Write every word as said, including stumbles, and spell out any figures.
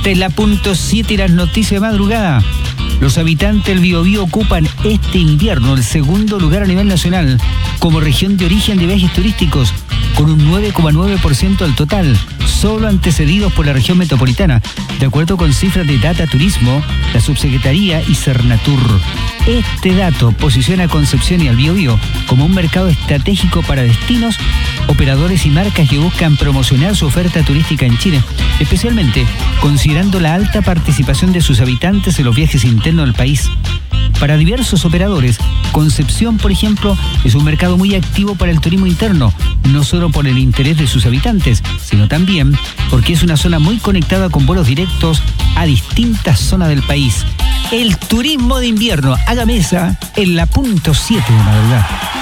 De la punto siete y las noticias de madrugada. Los habitantes del Biobío ocupan este invierno el segundo lugar a nivel nacional como región de origen de viajes turísticos, con un nueve coma nueve por ciento del total, solo antecedidos por la región metropolitana, de acuerdo con cifras de Data Turismo, la Subsecretaría y Cernatur. Este dato posiciona a Concepción y al Biobío como un mercado estratégico para destinos, operadores y marcas que buscan promocionar su oferta turística en Chile, especialmente considerando la alta participación de sus habitantes en los viajes internos del país. Para diversos operadores, Concepción, por ejemplo, es un mercado muy activo para el turismo interno, no solo por el interés de sus habitantes, sino también porque es una zona muy conectada con vuelos directos a distintas zonas del país. El turismo de invierno, haga mesa en la punto siete de madrugada.